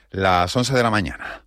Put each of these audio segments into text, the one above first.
Las 11 de la mañana.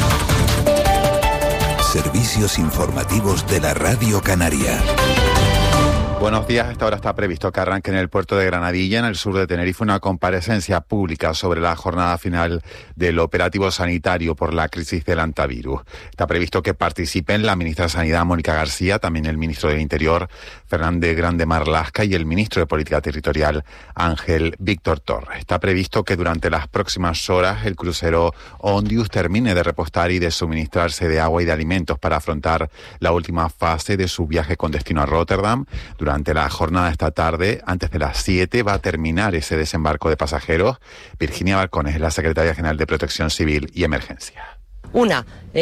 Servicios informativos de la Radio Canaria. Buenos días. A esta hora está previsto que arranque en el puerto de Granadilla, en el sur de Tenerife, una comparecencia pública sobre la jornada final del operativo sanitario por la crisis del hantavirus. Está previsto que participen la ministra de Sanidad, Mónica García, también el ministro del Interior, Fernández Grande Marlaska, y el ministro de Política Territorial, Ángel Víctor Torres. Está previsto que durante las próximas horas el crucero Ondius termine de repostar y de suministrarse de agua y de alimentos para afrontar la última fase de su viaje con destino a Rotterdam. Durante la jornada de esta tarde, antes de las 7, va a terminar ese desembarco de pasajeros. Virginia Balcones es la secretaria general de Protección Civil y Emergencia. Una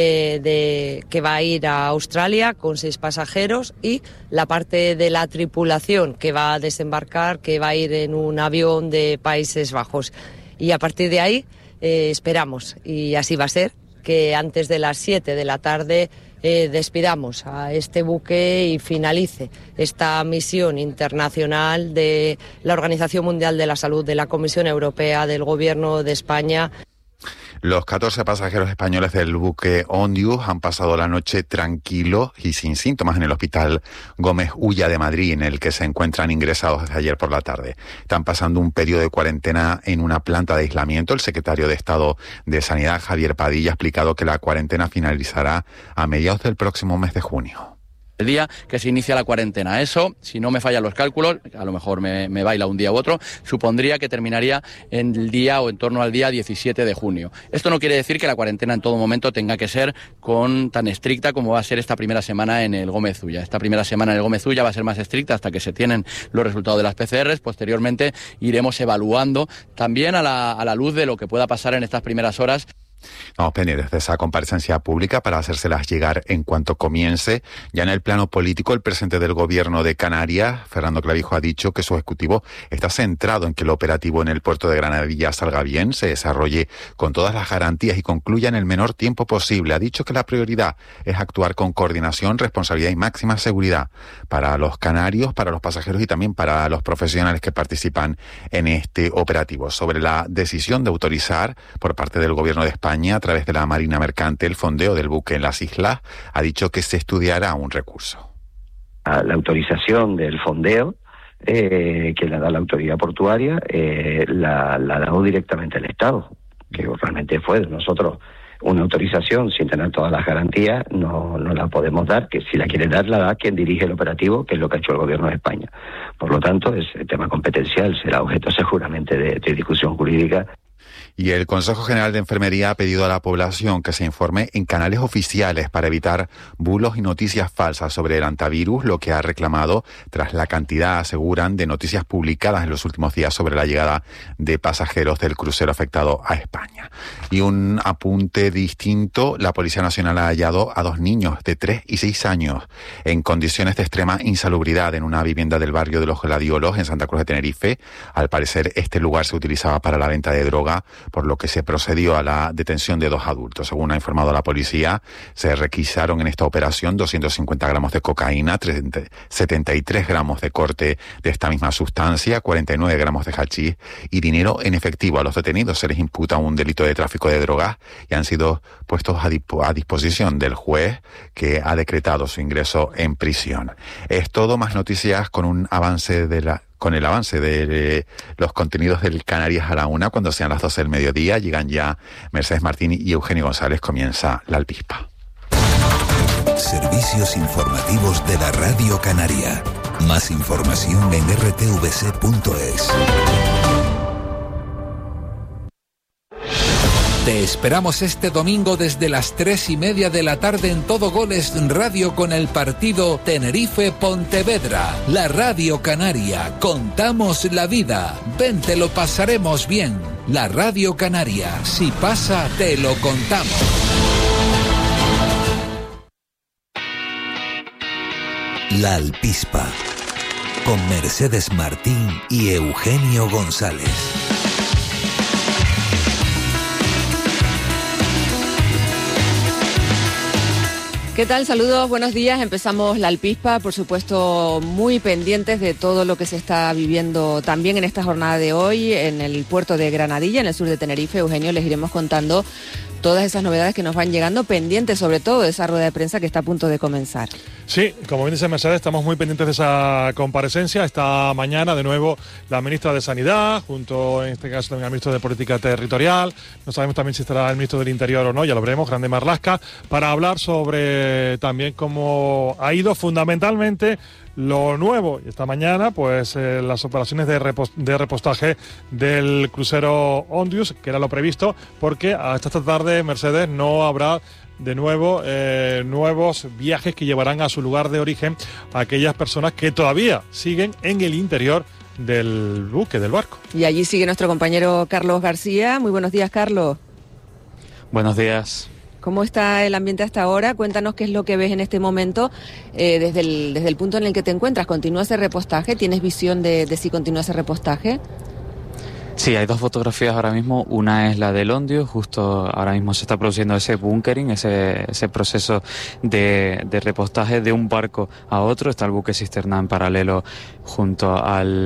que va a ir a Australia con 6 pasajeros, y la parte de la tripulación que va a desembarcar, que va a ir en un avión de Países Bajos. Y a partir de ahí esperamos, y así va a ser, que antes de las 7 de la tarde despidamos a este buque y finalice esta misión internacional de la Organización Mundial de la Salud, de la Comisión Europea, del Gobierno de España. Los 14 pasajeros españoles del buque Ondius han pasado la noche tranquilos y sin síntomas en el Hospital Gómez Ulla de Madrid, en el que se encuentran ingresados desde ayer por la tarde. Están pasando un periodo de cuarentena en una planta de aislamiento. El secretario de Estado de Sanidad, Javier Padilla, ha explicado que la cuarentena finalizará a mediados del próximo mes de junio. El día que se inicia la cuarentena. Eso, si no me fallan los cálculos, a lo mejor me baila un día u otro, supondría que terminaría en el día o en torno al día 17 de junio. Esto no quiere decir que la cuarentena en todo momento tenga que ser tan estricta como va a ser esta primera semana en el Gómez Ulla. Esta primera semana en el Gómez Ulla va a ser más estricta hasta que se tienen los resultados de las PCRs. Posteriormente iremos evaluando también a la luz de lo que pueda pasar en estas primeras horas. Estamos pendientes de esa comparecencia pública para hacérselas llegar en cuanto comience. Ya en el plano político, el presidente del Gobierno de Canarias, Fernando Clavijo, ha dicho que su ejecutivo está centrado en que el operativo en el puerto de Granadilla salga bien, se desarrolle con todas las garantías y concluya en el menor tiempo posible. Ha dicho que la prioridad es actuar con coordinación, responsabilidad y máxima seguridad para los canarios, para los pasajeros y también para los profesionales que participan en este operativo. Sobre la decisión de autorizar por parte del Gobierno de España, a través de la Marina Mercante, el fondeo del buque en las islas, ha dicho que se estudiará un recurso. La autorización del fondeo, que la da la autoridad portuaria, la ha dado directamente el Estado, que realmente fue de nosotros una autorización sin tener todas las garantías, no la podemos dar, que si la quiere dar, la da quien dirige el operativo, que es lo que ha hecho el Gobierno de España. Por lo tanto, es tema competencial, será objeto seguramente de discusión jurídica. Y el Consejo General de Enfermería ha pedido a la población que se informe en canales oficiales para evitar bulos y noticias falsas sobre el hantavirus, lo que ha reclamado tras la cantidad, aseguran, de noticias publicadas en los últimos días sobre la llegada de pasajeros del crucero afectado a España. Y un apunte distinto: la Policía Nacional ha hallado a 2 niños de 3 y 6 años en condiciones de extrema insalubridad en una vivienda del barrio de los Gladiolos, en Santa Cruz de Tenerife. Al parecer, este lugar se utilizaba para la venta de droga, por lo que se procedió a la detención de 2 adultos. Según ha informado la policía, se requisaron en esta operación 250 gramos de cocaína, 73 gramos de corte de esta misma sustancia, 49 gramos de hachís y dinero en efectivo. A los detenidos se les imputa un delito de tráfico de drogas y han sido puestos a disposición del juez, que ha decretado su ingreso en prisión. Es todo. Más noticias con el avance de los contenidos del Canarias a la 1, cuando sean las 12 del mediodía. Llegan ya Mercedes Martín y Eugenio González. Comienza La Alpispa. Servicios informativos de la Radio Canaria. Más información en rtvc.es. Te esperamos este domingo desde las 3:30 de la tarde en Todo Goles Radio con el partido Tenerife-Pontevedra. La Radio Canaria. Contamos la vida. Ven, te lo pasaremos bien. La Radio Canaria. Si pasa, te lo contamos. La Alpispa. Con Mercedes Martín y Eugenio González. ¿Qué tal? Saludos, buenos días. Empezamos la Alpispa, por supuesto, muy pendientes de todo lo que se está viviendo también en esta jornada de hoy en el puerto de Granadilla, en el sur de Tenerife. Eugenio, les iremos contando todas esas novedades que nos van llegando, pendientes sobre todo de esa rueda de prensa que está a punto de comenzar. Sí, como bien dice Mercedes, estamos muy pendientes de esa comparecencia. Esta mañana, de nuevo, la ministra de Sanidad, junto en este caso también al ministro de Política Territorial. No sabemos también si estará el ministro del Interior o no, ya lo veremos, Grande Marlaska, para hablar sobre también cómo ha ido fundamentalmente lo nuevo. Y esta mañana, pues las operaciones de repostaje del crucero Ondius, que era lo previsto, porque hasta esta tarde, Mercedes, no habrá de nuevo nuevos viajes que llevarán a su lugar de origen a aquellas personas que todavía siguen en el interior del buque, del barco. Y allí sigue nuestro compañero Carlos García. Muy buenos días, Carlos. Buenos días. ¿Cómo está el ambiente hasta ahora? Cuéntanos qué es lo que ves en este momento desde el punto en el que te encuentras. ¿Continúa ese repostaje? ¿Tienes visión de si continúa ese repostaje? Sí, hay dos fotografías ahora mismo. Una es la del Ondius, justo ahora mismo se está produciendo ese bunkering, ese proceso de repostaje de un barco a otro. Está el buque cisterna en paralelo junto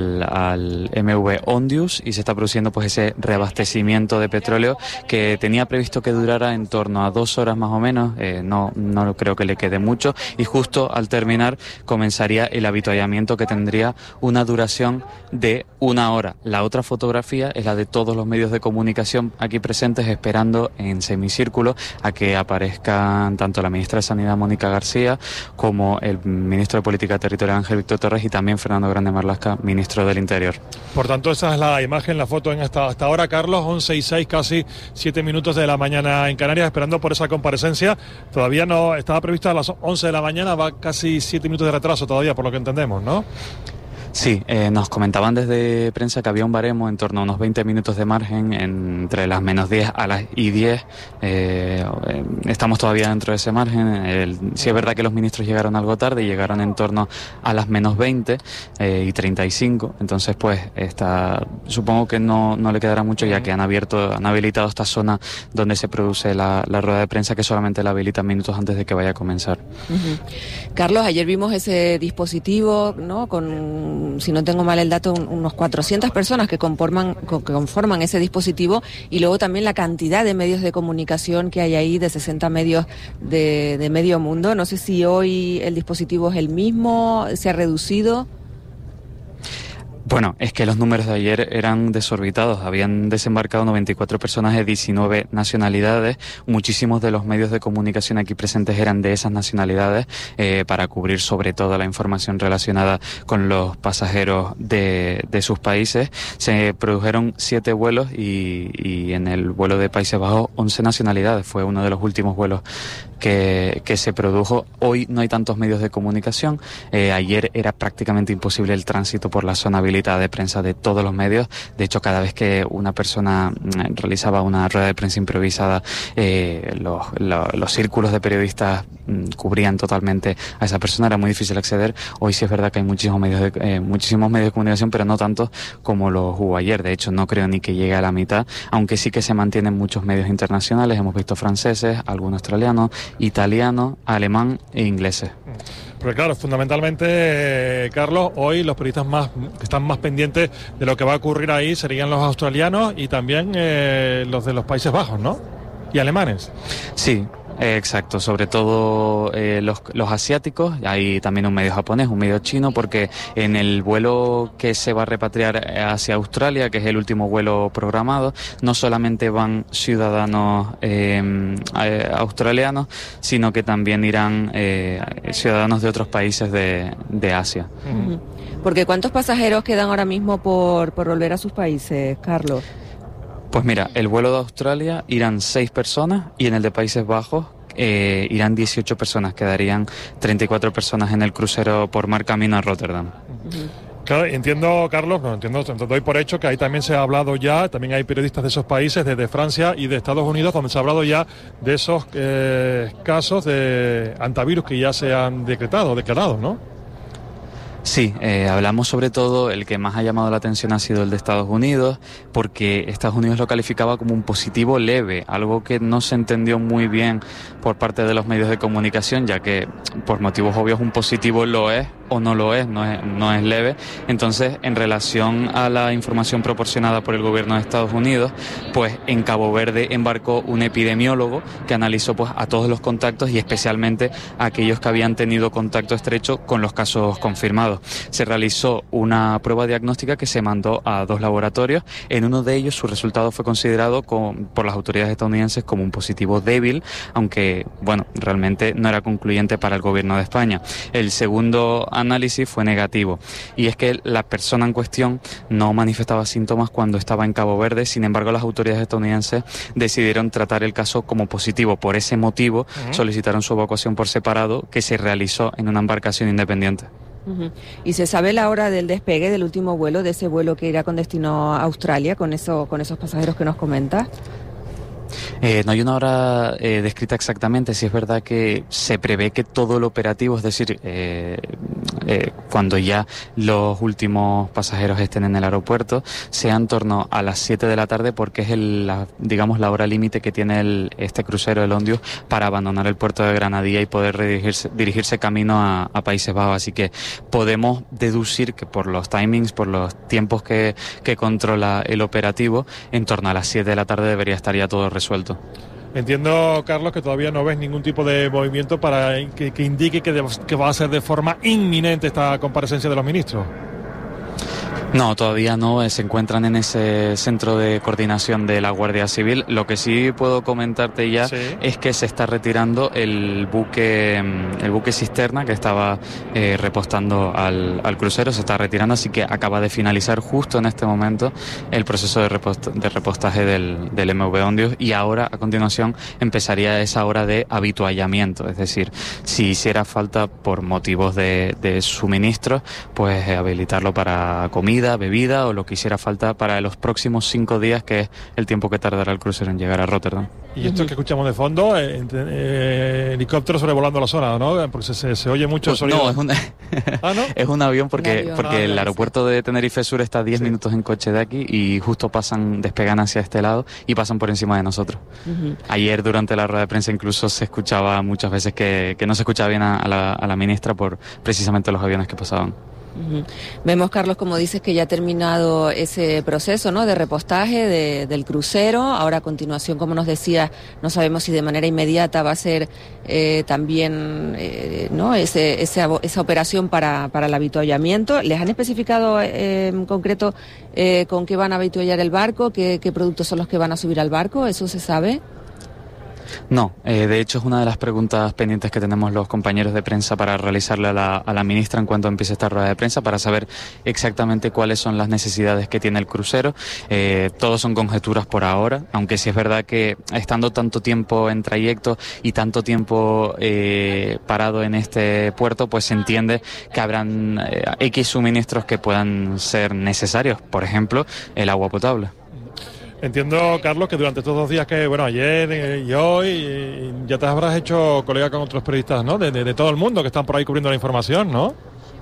al MV Ondius y se está produciendo pues ese reabastecimiento de petróleo que tenía previsto que durara en torno a 2 horas más o menos. No creo que le quede mucho, y justo al terminar comenzaría el avituallamiento, que tendría una duración de 1 hora. La otra fotografía es la de todos los medios de comunicación aquí presentes, esperando en semicírculo a que aparezcan tanto la ministra de Sanidad, Mónica García, como el ministro de Política Territorial, Ángel Víctor Torres, y también Fernando Grande Marlaska, ministro del Interior. Por tanto, esa es la imagen, la foto hasta ahora, Carlos, 11:06, casi 7 minutos de la mañana en Canarias, esperando por esa comparecencia. Todavía no estaba prevista a las 11 de la mañana, va casi 7 minutos de retraso todavía, por lo que entendemos, ¿no? Sí, nos comentaban desde prensa que había un baremo en torno a unos 20 minutos de margen entre las menos 10 a las y 10. Estamos todavía dentro de ese margen. Sí es verdad que los ministros llegaron algo tarde, llegaron en torno a las menos 20 y 35. Entonces, pues, supongo que no le quedará mucho, ya que han habilitado esta zona donde se produce la rueda de prensa, que solamente la habilitan minutos antes de que vaya a comenzar. Uh-huh. Carlos, ayer vimos ese dispositivo, ¿no? Con, si no tengo mal el dato, unos 400 personas que conforman ese dispositivo, y luego también la cantidad de medios de comunicación que hay ahí, de 60 medios de medio mundo. No sé si hoy el dispositivo es el mismo, se ha reducido. Bueno, es que los números de ayer eran desorbitados. Habían desembarcado 94 personas de 19 nacionalidades. Muchísimos de los medios de comunicación aquí presentes eran de esas nacionalidades, para cubrir sobre todo la información relacionada con los pasajeros de sus países. Se produjeron 7 vuelos y en el vuelo de Países Bajos 11 nacionalidades. Fue uno de los últimos vuelos que se produjo. Hoy no hay tantos medios de comunicación. Ayer era prácticamente imposible el tránsito por la zona habilitada de prensa de todos los medios. De hecho, cada vez que una persona realizaba una rueda de prensa improvisada, los círculos de periodistas cubrían totalmente a esa persona. Era muy difícil acceder. Hoy sí es verdad que hay muchísimos medios de comunicación, pero no tantos como los hubo ayer. De hecho, no creo ni que llegue a la mitad, aunque sí que se mantienen muchos medios internacionales. Hemos visto franceses, algunos australianos, italiano, alemán e ingleses. Pero claro, fundamentalmente, Carlos, hoy los periodistas que están más pendientes de lo que va a ocurrir ahí serían los australianos y también los de los Países Bajos, ¿no? Y alemanes. Sí. Exacto, sobre todo los asiáticos. Hay también un medio japonés, un medio chino, porque en el vuelo que se va a repatriar hacia Australia, que es el último vuelo programado, no solamente van ciudadanos australianos, sino que también irán ciudadanos de otros países de Asia. Uh-huh. Porque ¿cuántos pasajeros quedan ahora mismo por volver a sus países, Carlos? Pues mira, el vuelo de Australia irán 6 personas y en el de Países Bajos irán 18 personas, quedarían 34 personas en el crucero por mar camino a Rotterdam. Uh-huh. Claro, entiendo, Carlos, doy por hecho que ahí también se ha hablado ya, también hay periodistas de esos países, desde Francia y de Estados Unidos, donde se ha hablado ya de esos casos de antivirus que ya se han declarado, ¿no? Sí, hablamos sobre todo, el que más ha llamado la atención ha sido el de Estados Unidos, porque Estados Unidos lo calificaba como un positivo leve, algo que no se entendió muy bien por parte de los medios de comunicación, ya que por motivos obvios un positivo lo es o no lo es, no es leve. Entonces, en relación a la información proporcionada por el gobierno de Estados Unidos, pues en Cabo Verde embarcó un epidemiólogo que analizó pues a todos los contactos y especialmente a aquellos que habían tenido contacto estrecho con los casos confirmados. Se realizó una prueba diagnóstica que se mandó a 2 laboratorios. En uno de ellos su resultado fue considerado por las autoridades estadounidenses como un positivo débil, aunque bueno, realmente no era concluyente para el gobierno de España. El segundo análisis fue negativo, y es que la persona en cuestión no manifestaba síntomas cuando estaba en Cabo Verde. Sin embargo, las autoridades estadounidenses decidieron tratar el caso como positivo. Por ese motivo solicitaron su evacuación por separado, que se realizó en una embarcación independiente. ¿Y se sabe la hora del despegue del último vuelo, de ese vuelo que irá con destino a Australia, con esos pasajeros que nos comentas? No hay una hora descrita exactamente. Sí es verdad que se prevé que todo el operativo, es decir, cuando ya los últimos pasajeros estén en el aeropuerto, sea en torno a las 7 de la tarde, porque es la hora límite que tiene este crucero, el Ondius, para abandonar el puerto de Granadilla y poder dirigirse camino a Países Bajos. Así que podemos deducir que por los timings, por los tiempos que controla el operativo, en torno a las 7 de la tarde debería estar ya todo resuelto. Entiendo, Carlos, que todavía no ves ningún tipo de movimiento para que indique que va a ser de forma inminente esta comparecencia de los ministros. No, todavía no, se encuentran en ese centro de coordinación de la Guardia Civil. Lo que sí puedo comentarte ya es que se está retirando el buque cisterna que estaba repostando al crucero, se está retirando, así que acaba de finalizar justo en este momento el proceso de repostaje del MV Ondius, y ahora a continuación empezaría esa hora de habituallamiento, es decir, si hiciera falta por motivos de suministro, pues habilitarlo para comida, bebida o lo que hiciera falta para los próximos 5 días, que es el tiempo que tardará el crucero en llegar a Rotterdam. Y esto que escuchamos de fondo, helicóptero sobrevolando la zona, ¿no? Porque se oye mucho sonido. No, es un avión porque el aeropuerto de Tenerife Sur está a 10 minutos en coche de aquí, y justo despegan hacia este lado y pasan por encima de nosotros. Ayer durante la rueda de prensa incluso se escuchaba muchas veces que no se escuchaba bien a la ministra por precisamente los aviones que pasaban. Vemos, Carlos, como dices, que ya ha terminado ese proceso, ¿no?, de repostaje del crucero. Ahora, a continuación, como nos decía, no sabemos si de manera inmediata va a ser también ¿no?, esa operación para el habituallamiento. ¿Les han especificado en concreto con qué van a habituallar el barco, qué productos son los que van a subir al barco? ¿Eso se sabe? No, de hecho es una de las preguntas pendientes que tenemos los compañeros de prensa para realizarle a la ministra en cuanto empiece esta rueda de prensa, para saber exactamente cuáles son las necesidades que tiene el crucero. Todos son conjeturas por ahora, aunque sí es verdad que estando tanto tiempo en trayecto y tanto tiempo parado en este puerto, pues se entiende que habrán X suministros que puedan ser necesarios, por ejemplo, el agua potable. Entiendo, Carlos, que durante estos 2 días ayer y hoy, ya te habrás hecho colega con otros periodistas, ¿no?, de todo el mundo que están por ahí cubriendo la información, ¿no?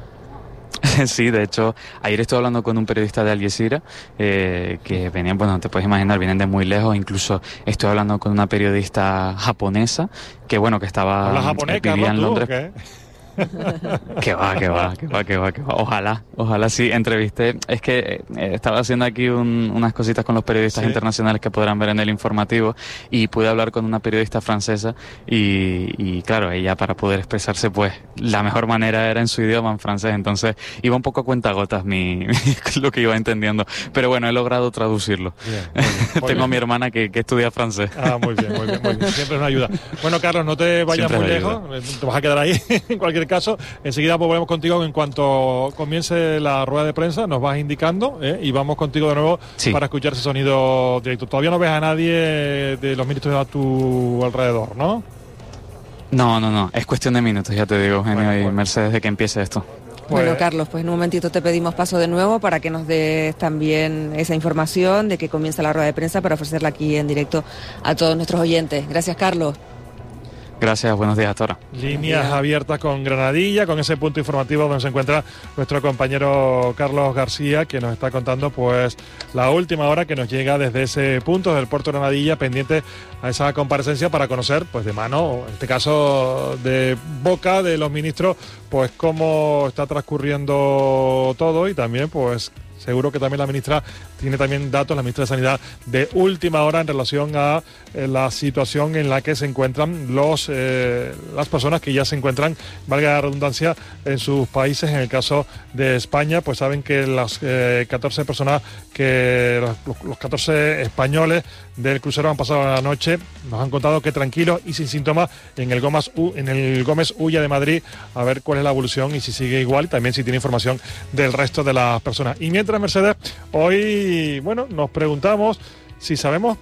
Sí, de hecho, ayer estuve hablando con un periodista de Al Jazeera que venían, bueno, te puedes imaginar, vienen de muy lejos. Incluso estoy hablando con una periodista japonesa que, bueno, que estaba... ¿Hablas japonés, vivía Carlos, en Londres. ¿qué? Que va. Ojalá sí, entrevisté. Es que estaba haciendo aquí unas cositas con los periodistas internacionales que podrán ver en el informativo, y pude hablar con una periodista francesa y claro, ella, para poder expresarse, pues la mejor manera era en su idioma, en francés. Entonces iba un poco a cuentagotas lo que iba entendiendo, pero bueno, he logrado traducirlo. Bien, tengo a mi hermana que estudia francés. Muy bien, siempre es una ayuda. Bueno, Carlos, no te vayas muy lejos, te vas a quedar ahí en cualquier caso. Enseguida volvemos contigo en cuanto comience la rueda de prensa, nos vas indicando, y vamos contigo de nuevo para escuchar ese sonido directo. Todavía no ves a nadie de los ministros a tu alrededor, ¿no? No, es cuestión de minutos, ya te digo, Eugenio y Mercedes, de que empiece esto. Bueno, Carlos, pues en un momentito te pedimos paso de nuevo para que nos des también esa información de que comienza la rueda de prensa, para ofrecerla aquí en directo a todos nuestros oyentes. Gracias, Carlos. Gracias, buenos días hasta ahora. Líneas abiertas con Granadilla, con ese punto informativo donde se encuentra nuestro compañero Carlos García, que nos está contando pues la última hora que nos llega desde ese punto del puerto de Granadilla, pendiente a esa comparecencia para conocer pues de mano, en este caso de boca de los ministros, pues cómo está transcurriendo todo, y también pues seguro que también la ministra tiene también datos, la ministra de Sanidad, de última hora en relación a la situación en la que se encuentran las personas que ya se encuentran, valga la redundancia, en sus países. En el caso de España, pues saben que las 14 personas, los 14 españoles del crucero han pasado la noche, nos han contado que tranquilos y sin síntomas en el Gómez Ulla de Madrid, a ver cuál es la evolución y si sigue igual, y también si tiene información del resto de las personas. Y mientras, Mercedes, hoy, bueno, nos preguntamos si sabemos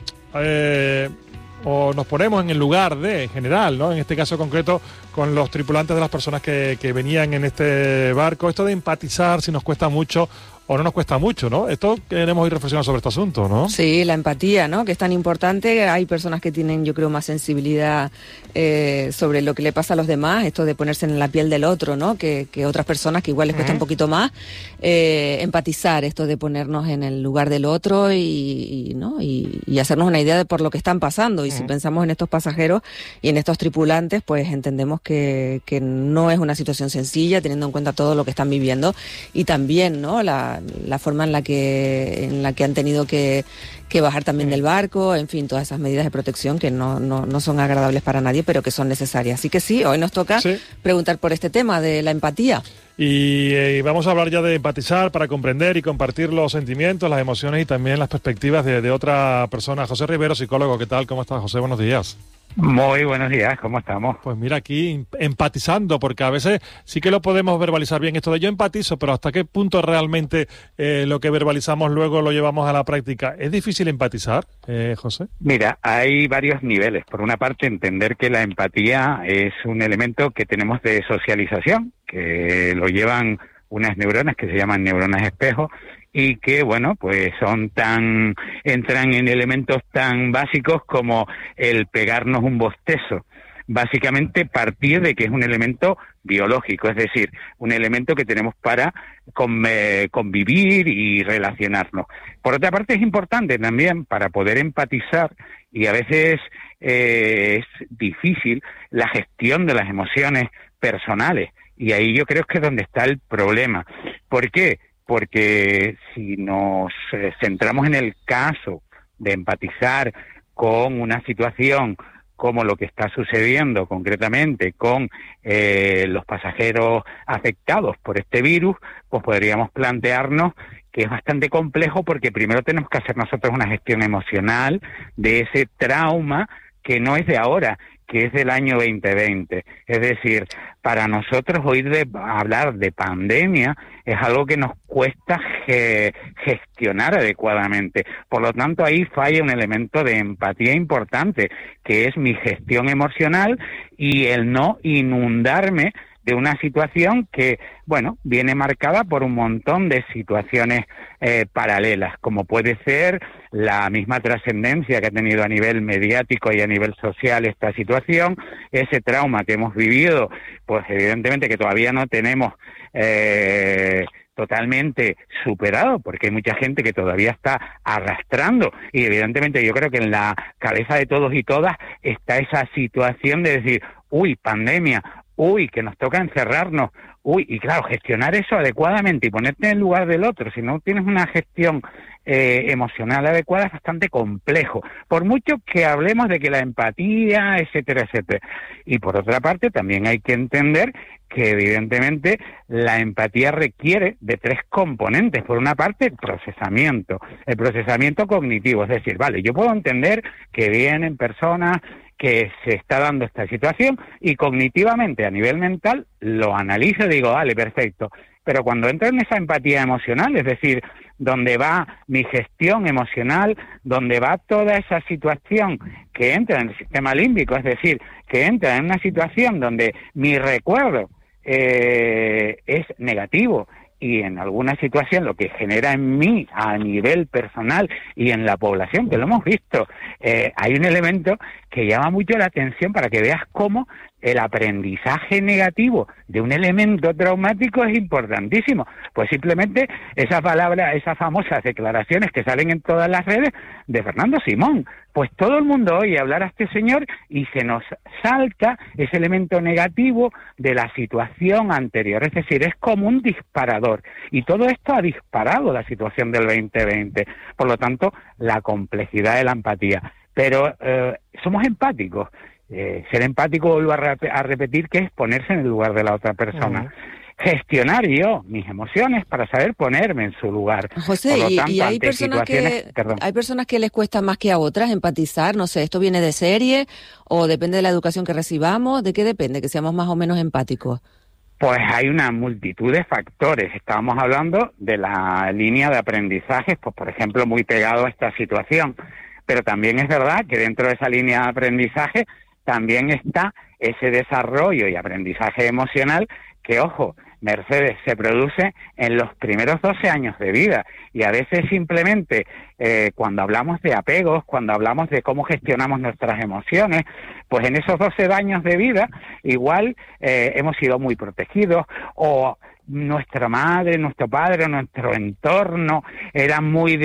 o nos ponemos en el lugar de, en general, ¿no? En este caso concreto, con los tripulantes de las personas que venían en este barco, esto de empatizar, si nos cuesta mucho o no nos cuesta mucho, ¿no? Esto queremos ir reflexionando sobre este asunto, ¿no? Sí, la empatía, ¿no? Que es tan importante. Hay personas que tienen, yo creo, más sensibilidad sobre lo que le pasa a los demás, esto de ponerse en la piel del otro, ¿no? Que otras personas que igual les cuesta un poquito más empatizar, esto de ponernos en el lugar del otro y hacernos una idea de por lo que están pasando. Y si pensamos en estos pasajeros y en estos tripulantes, pues entendemos que no es una situación sencilla, teniendo en cuenta todo lo que están viviendo, y también, ¿no? La forma en la que han tenido que bajar también del barco, en fin, todas esas medidas de protección que no son agradables para nadie, pero que son necesarias. Así que sí, hoy nos toca preguntar por este tema de la empatía. Y vamos a hablar ya de empatizar para comprender y compartir los sentimientos, las emociones y también las perspectivas de otra persona. José Rivero, psicólogo, ¿qué tal? ¿Cómo estás, José? Buenos días. Muy buenos días, ¿cómo estamos? Pues mira, aquí empatizando, porque a veces sí que lo podemos verbalizar bien, esto de yo empatizo, pero hasta qué punto realmente lo que verbalizamos luego lo llevamos a la práctica. ¿Es difícil empatizar, José? Mira, hay varios niveles. Por una parte, entender que la empatía es un elemento que tenemos de socialización, que lo llevan unas neuronas que se llaman neuronas espejo, y que, bueno, pues entran en elementos tan básicos como el pegarnos un bostezo. Básicamente partir de que es un elemento biológico, es decir, un elemento que tenemos para convivir y relacionarnos. Por otra parte, es importante también para poder empatizar, y a veces es difícil, la gestión de las emociones personales, y ahí yo creo que es donde está el problema. ¿Por qué? Porque si nos centramos en el caso de empatizar con una situación como lo que está sucediendo concretamente con los pasajeros afectados por este virus, pues podríamos plantearnos que es bastante complejo, porque primero tenemos que hacer nosotros una gestión emocional de ese trauma que no es de ahora, que es del año 2020. Es decir, para nosotros hablar de pandemia es algo que nos cuesta gestionar adecuadamente. Por lo tanto, ahí falla un elemento de empatía importante, que es mi gestión emocional y el no inundarme de una situación que, bueno, viene marcada por un montón de situaciones paralelas, como puede ser la misma trascendencia que ha tenido a nivel mediático y a nivel social esta situación, ese trauma que hemos vivido, pues evidentemente que todavía no tenemos totalmente superado, porque hay mucha gente que todavía está arrastrando, y evidentemente yo creo que en la cabeza de todos y todas está esa situación de decir, uy, pandemia, uy, que nos toca encerrarnos, uy, y claro, gestionar eso adecuadamente y ponerte en el lugar del otro, si no tienes una gestión emocional adecuada, es bastante complejo, por mucho que hablemos de que la empatía, etcétera, etcétera. Y por otra parte, también hay que entender que evidentemente la empatía requiere de tres componentes. Por una parte, el procesamiento cognitivo, es decir, vale, yo puedo entender que vienen personas que se está dando esta situación y cognitivamente, a nivel mental, lo analizo y digo, vale, perfecto. Pero cuando entro en esa empatía emocional, es decir, donde va mi gestión emocional, donde va toda esa situación que entra en el sistema límbico, es decir, que entra en una situación donde mi recuerdo es negativo y en alguna situación lo que genera en mí a nivel personal y en la población, que lo hemos visto, hay un elemento que llama mucho la atención para que veas cómo el aprendizaje negativo de un elemento traumático es importantísimo. Pues simplemente esa palabra, esas famosas declaraciones que salen en todas las redes de Fernando Simón. Pues todo el mundo oye hablar a este señor y se nos salta ese elemento negativo de la situación anterior. Es decir, es como un disparador. Y todo esto ha disparado la situación del 2020. Por lo tanto, la complejidad de la empatía. Pero somos empáticos. Ser empático, vuelvo a repetir, que es ponerse en el lugar de la otra persona. Gestionar yo mis emociones para saber ponerme en su lugar. José, y hay personas que les cuesta más que a otras empatizar, no sé, ¿esto viene de serie o depende de la educación que recibamos? ¿De qué depende que seamos más o menos empáticos? Pues hay una multitud de factores. Estábamos hablando de la línea de aprendizajes, pues por ejemplo, muy pegado a esta situación. Pero también es verdad que dentro de esa línea de aprendizaje también está ese desarrollo y aprendizaje emocional que, ojo, Mercedes, se produce en los primeros 12 años de vida. Y a veces simplemente cuando hablamos de apegos, cuando hablamos de cómo gestionamos nuestras emociones, pues en esos 12 años de vida igual hemos sido muy protegidos, o nuestra madre, nuestro padre, nuestro entorno era muy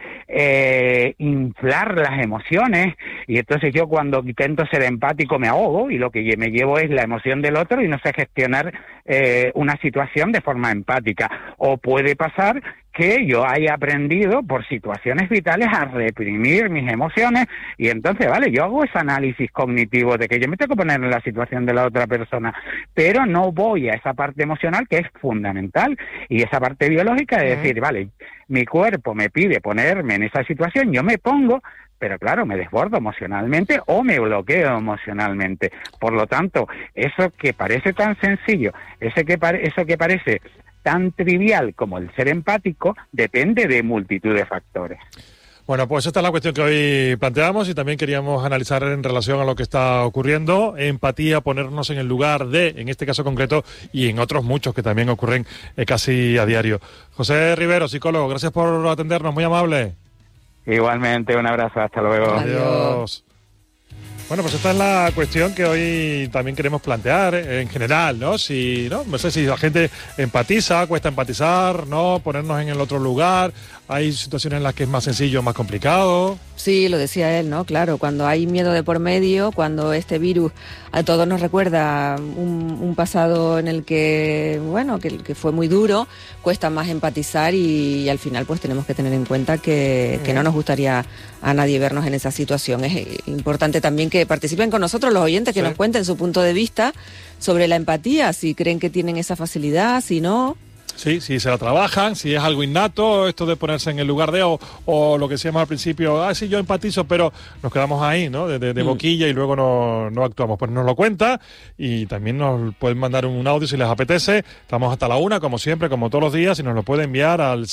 de inflar las emociones, y entonces yo cuando intento ser empático me ahogo y lo que me llevo es la emoción del otro y no sé gestionar una situación de forma empática. O puede pasar que yo haya aprendido por situaciones vitales a reprimir mis emociones, y entonces, vale, yo hago ese análisis cognitivo de que yo me tengo que poner en la situación de la otra persona, pero no voy a esa parte emocional que es fundamental, y esa parte biológica de decir, vale, mi cuerpo me pide ponerme en esa situación, yo me pongo, pero claro, me desbordo emocionalmente o me bloqueo emocionalmente. Por lo tanto, eso que parece tan sencillo, eso que parece tan trivial como el ser empático, depende de multitud de factores. Bueno, pues esta es la cuestión que hoy planteamos y también queríamos analizar en relación a lo que está ocurriendo. Empatía, ponernos en el lugar de, en este caso concreto, y en otros muchos que también ocurren casi a diario. José Rivero, psicólogo, gracias por atendernos, muy amable. Igualmente, un abrazo, hasta luego. Adiós. Bueno, pues esta es la cuestión que hoy también queremos plantear en general, ¿no? Si, no sé si la gente empatiza, cuesta empatizar, ¿no? Ponernos en el otro lugar. Hay situaciones en las que es más sencillo, más complicado. Sí, lo decía él, ¿no? Claro, cuando hay miedo de por medio, cuando este virus a todos nos recuerda un pasado en el que, bueno, que fue muy duro, cuesta más empatizar y al final pues tenemos que tener en cuenta que no nos gustaría a nadie vernos en esa situación. Es importante también que participen con nosotros los oyentes, que nos cuenten su punto de vista sobre la empatía, si creen que tienen esa facilidad, si no. Sí, si se la trabajan, si es algo innato, esto de ponerse en el lugar de, o lo que se llama al principio, sí, yo empatizo, pero nos quedamos ahí, ¿no? De boquilla y luego no actuamos. Pues nos lo cuenta y también nos pueden mandar un audio si les apetece. Estamos hasta la 1, como siempre, como todos los días, y nos lo pueden enviar al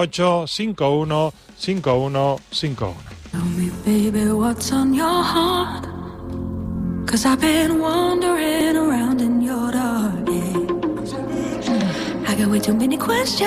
628-515151. Tell me, baby, what's on your heart? 'Cause I've been wandering around in your dark, yeah. I got way too many questions.